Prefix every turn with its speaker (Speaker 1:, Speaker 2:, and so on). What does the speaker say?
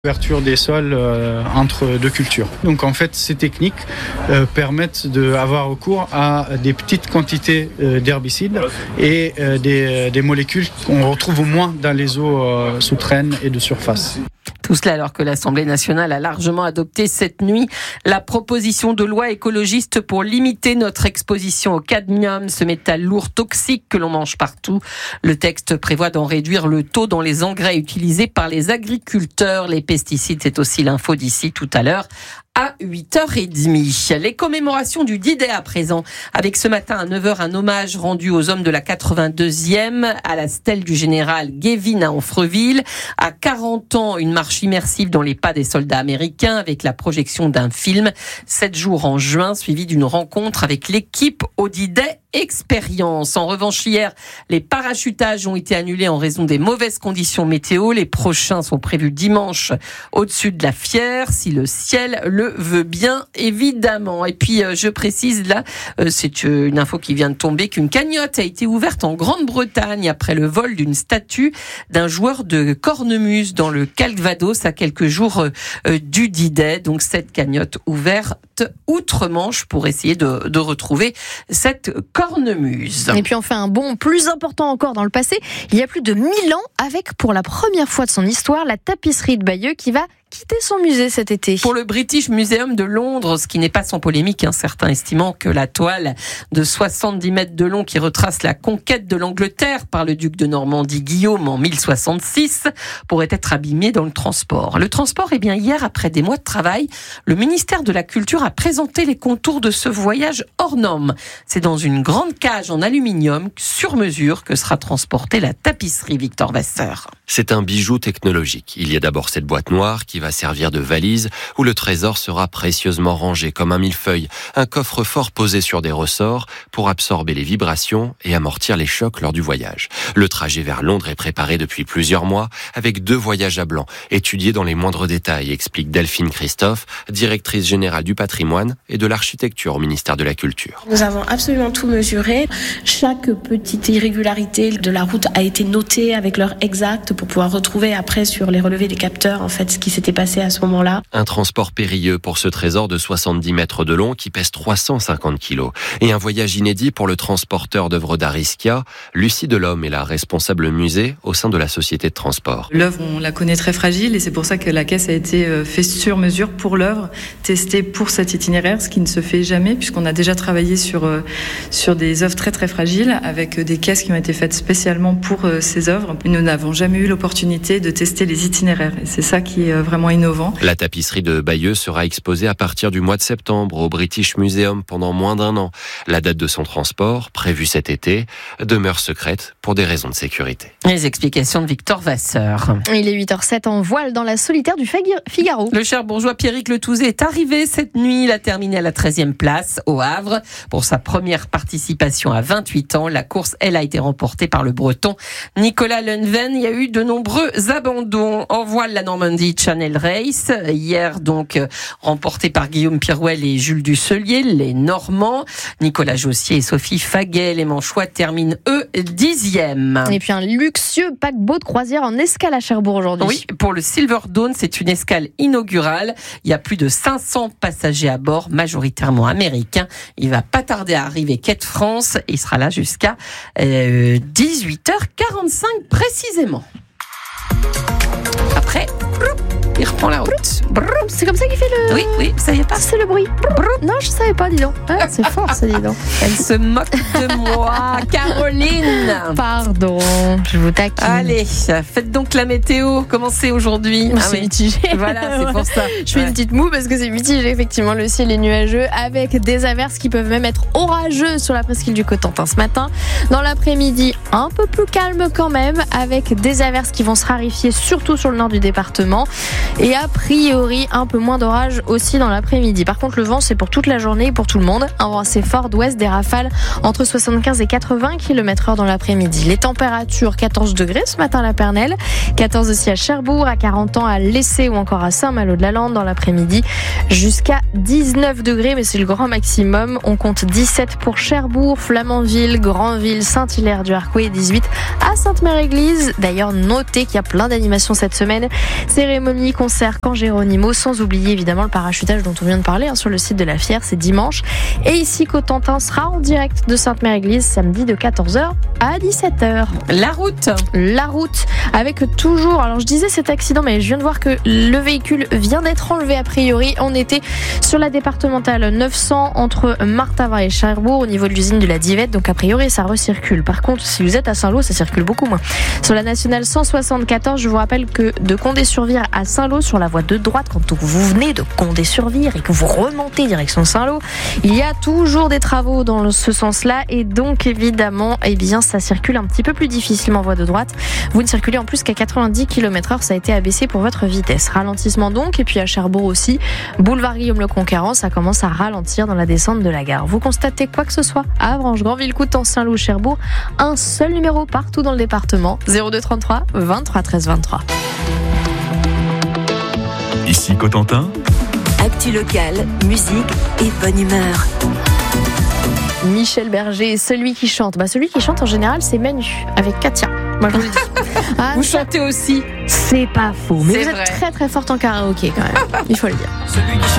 Speaker 1: L'ouverture des sols entre deux cultures. Donc en fait, ces techniques permettent d'avoir recours à des petites quantités d'herbicides et des molécules qu'on retrouve au moins dans les eaux souterraines et de surface.
Speaker 2: Tout cela alors que l'Assemblée nationale a largement adopté cette nuit la proposition de loi écologiste pour limiter notre exposition au cadmium, ce métal lourd toxique que l'on mange partout. Le texte prévoit d'en réduire le taux dans les engrais utilisés par les agriculteurs. Les pesticides, c'est aussi l'info d'ici tout à l'heure à 8h30. Les commémorations du D-Day à présent, avec ce matin à 9h un hommage rendu aux hommes de la 82e à la stèle du général Gavin à Honfreville. À 40 ans, une marche immersive dans les pas des soldats américains avec la projection d'un film. 7 jours en juin, suivi d'une rencontre avec l'équipe au D-Day Expérience. En revanche, hier, les parachutages ont été annulés en raison des mauvaises conditions météo. Les prochains sont prévus dimanche au-dessus de la Fière, si le ciel le veut bien, évidemment. Et puis, je précise là, c'est une info qui vient de tomber, qu'une cagnotte a été ouverte en Grande-Bretagne après le vol d'une statue d'un joueur de cornemuse dans le Calvados à quelques jours du D-Day. Donc, cette cagnotte ouverte outre-Manche pour essayer de retrouver cette cornemuse.
Speaker 3: Et puis on fait un bond plus important encore dans le passé. Il y a plus de 1000 ans, avec pour la première fois de son histoire, la tapisserie de Bayeux qui va quitter son musée cet été.
Speaker 2: Pour le British Museum de Londres, ce qui n'est pas sans polémique, certains estimant que la toile de 70 mètres de long qui retrace la conquête de l'Angleterre par le duc de Normandie Guillaume en 1066 pourrait être abîmée dans le transport. Le transport, hier, après des mois de travail, le ministère de la Culture a présenté les contours de ce voyage hors norme. C'est dans une grande cage en aluminium sur mesure que sera transportée la tapisserie, Victor Vasseur.
Speaker 4: C'est un bijou technologique. Il y a d'abord cette boîte noire qui va servir de valise où le trésor sera précieusement rangé comme un millefeuille, un coffre-fort posé sur des ressorts pour absorber les vibrations et amortir les chocs lors du voyage. Le trajet vers Londres est préparé depuis plusieurs mois avec 2 voyages à blanc, étudiés dans les moindres détails, explique Delphine Christophe, directrice générale du patrimoine et de l'architecture au ministère de la Culture.
Speaker 5: Nous avons absolument tout mesuré. Chaque petite irrégularité de la route a été notée avec l'heure exacte pour pouvoir retrouver après sur les relevés des capteurs ce qui s'était passé à ce moment-là.
Speaker 4: Un transport périlleux pour ce trésor de 70 mètres de long qui pèse 350 kilos. Et un voyage inédit pour le transporteur d'œuvres d'art Ischia. Lucie Delhomme est la responsable musée au sein de la société de transport.
Speaker 6: L'œuvre, on la connaît très fragile et c'est pour ça que la caisse a été faite sur mesure pour l'œuvre, testée pour cet itinéraire, ce qui ne se fait jamais puisqu'on a déjà travaillé sur des œuvres très très fragiles avec des caisses qui ont été faites spécialement pour ces œuvres. Nous n'avons jamais eu l'opportunité de tester les itinéraires et c'est ça qui est vraiment innovant.
Speaker 4: La tapisserie de Bayeux sera exposée à partir du mois de septembre au British Museum pendant moins d'1 an. La date de son transport, prévue cet été, demeure secrète pour des raisons de sécurité.
Speaker 2: Les explications de Victor Vasseur.
Speaker 3: Il est 8h07 en voile dans la solitaire du Figaro.
Speaker 2: Le Cherbourgeois Pierrick Letouzé est arrivé cette nuit. Il a terminé à la 13e place au Havre. Pour sa première participation à 28 ans, la course, elle, a été remportée par le Breton Nicolas Lenven. Il y a eu de nombreux abandons. En voile, la Normandie Channel Race. Hier, donc, remporté par Guillaume Pirouel et Jules Dusselier, les Normands. Nicolas Jossier et Sophie Faguet, les Manchois, terminent, eux, 10e.
Speaker 3: Et puis un luxueux paquebot de croisière en escale à Cherbourg aujourd'hui.
Speaker 2: Oui, pour le Silver Dawn, c'est une escale inaugurale. Il y a plus de 500 passagers à bord, majoritairement américains. Il va pas tarder à arriver quai de France. Il sera là jusqu'à 18h45 précisément. Après, il reprend la route.
Speaker 3: C'est comme ça qu'il fait le...
Speaker 2: Oui, vous saviez pas?
Speaker 3: C'est le bruit. Non, je savais pas, dis donc. C'est fort, ça, dis donc.
Speaker 2: Elle se moque de moi. Caroline.
Speaker 3: Pardon, je vous taquine.
Speaker 2: Allez, faites donc la météo. Comment c'est aujourd'hui?
Speaker 3: C'est mitigé.
Speaker 2: Voilà, c'est pour ça.
Speaker 3: Je fais une petite moue parce que c'est mitigé. Effectivement, le ciel est nuageux avec des averses qui peuvent même être orageuses sur la presqu'île du Cotentin ce matin. Dans l'après-midi, un peu plus calme quand même avec des averses qui vont se raréfier surtout sur le nord du département. Et a priori, un peu moins d'orage aussi dans l'après-midi. Par contre, le vent, c'est pour toute la journée et pour tout le monde. Un vent assez fort d'ouest, des rafales entre 75 et 80 km/h dans l'après-midi. Les températures, 14 degrés ce matin à la Pernelle, 14 aussi à Cherbourg, à 40 ans à Lessé ou encore à Saint-Malo-de-la-Lande dans l'après-midi, jusqu'à 19 degrés, mais c'est le grand maximum. On compte 17 pour Cherbourg, Flamanville, Granville, Saint-Hilaire-du-Harcouët et 18 à Sainte-Mère-Église. D'ailleurs, notez qu'il y a plein d'animations cette semaine. Cérémonie, concert Can Geronimo, sans oublier évidemment le parachutage dont on vient de parler sur le site de la Fière, c'est dimanche. Et ici, Cotentin sera en direct de Sainte-Mère-Église samedi de 14h à 17h.
Speaker 2: La route
Speaker 3: Avec toujours, alors je disais cet accident, mais je viens de voir que le véhicule vient d'être enlevé a priori. On était sur la départementale 900 entre Martavin et Cherbourg au niveau de l'usine de la Divette, donc a priori ça recircule. Par contre, si vous êtes à Saint-Lô, ça circule beaucoup moins. Sur la nationale 174, je vous rappelle que de Condé-sur-Vire à Saint-Lô, sur la voie de droite, quand vous venez de Condé-sur-Vire et que vous remontez direction Saint-Lô, il y a toujours des travaux dans ce sens-là et donc évidemment, ça circule un petit peu plus difficilement en voie de droite. Vous ne circulez en plus qu'à 90 km/h, ça a été abaissé pour votre vitesse. Ralentissement donc, et puis à Cherbourg aussi, boulevard Guillaume-le-Conquérant, ça commence à ralentir dans la descente de la gare. Vous constatez quoi que ce soit à Avranches, Granville, Coutances, Saint-Lô, Cherbourg, un seul numéro partout dans le département, 0233 23 13 23.
Speaker 7: Ici Cotentin.
Speaker 8: Actu locale, musique et bonne humeur.
Speaker 3: Michel Berger, celui qui chante. Celui qui chante en général, c'est Manu, avec Katia. Moi, je vous le dis.
Speaker 2: Vous chantez aussi.
Speaker 3: C'est pas faux, mais
Speaker 2: C'est
Speaker 3: vous
Speaker 2: vrai.
Speaker 3: êtes très très forte en karaoké quand même. Il faut le dire.
Speaker 9: Celui qui chante